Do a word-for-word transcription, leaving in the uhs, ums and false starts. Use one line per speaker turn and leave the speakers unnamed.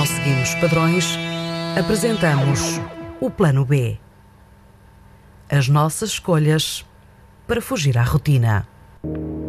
não seguimos padrões, apresentamos o Plano B. As nossas escolhas para fugir à rotina.